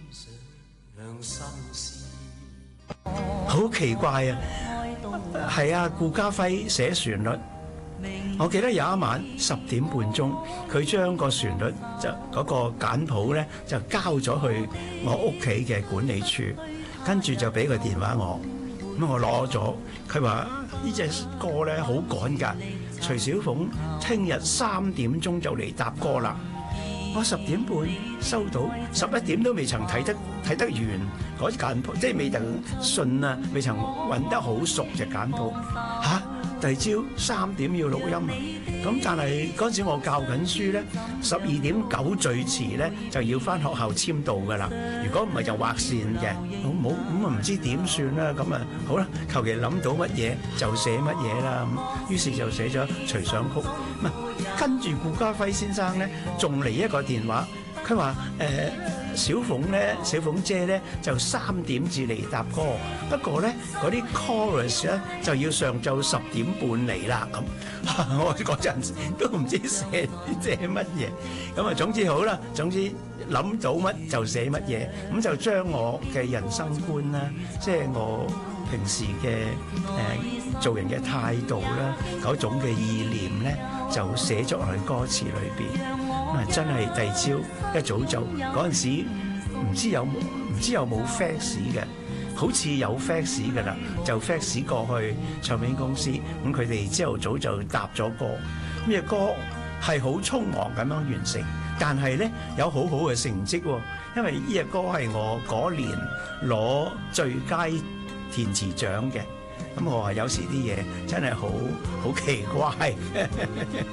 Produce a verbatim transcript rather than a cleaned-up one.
好奇怪啊！係啊，顧嘉輝寫旋律。我記得有一晚十點半鐘，佢將個旋律就嗰個簡譜咧就交咗去我屋企嘅管理處，跟住就俾個電話我，咁我攞咗。佢話呢隻歌咧好趕㗎，徐小鳳聽日三點鐘就嚟搭歌啦。我十點半收到，十一點都未曾睇得睇得完嗰簡譜，即係未曾順啊，未曾揾得好熟隻簡譜嚇。第二朝三點要錄音啊！咁但係嗰陣時我教緊書咧，十二點九最遲咧就要翻學校簽到㗎啦。如果唔係就劃線嘅，好冇咁啊唔知點算啦。咁啊好啦，求其諗到乜嘢就寫乜嘢啦。咁於是就寫咗隨想曲。唔係跟住顧嘉輝先生咧，仲嚟一個電話，佢話誒。小鳳咧，小鳳姐咧就三點至嚟搭歌，不過咧嗰啲 chorus 咧就要上晝十點半嚟啦咁。我嗰陣都唔知寫寫乜嘢，咁啊總之好啦，總之諗到乜就寫乜嘢，咁就將我嘅人生觀啦，即係我平時嘅誒做人嘅態度啦，嗰種嘅意念咧，就寫咗落去歌詞裏邊。真係第二朝一早就嗰陣時唔知有唔知有冇 fax 嘅，好似有 fax 㗎啦，就 fax 過去唱片公司，咁佢哋朝頭早就搭咗歌。咁嘅歌係好匆忙咁樣完成，但係咧有好好嘅成績喎，因為呢隻歌係我嗰年攞最佳填詞獎嘅。咁我話有時啲嘢真係好好奇怪。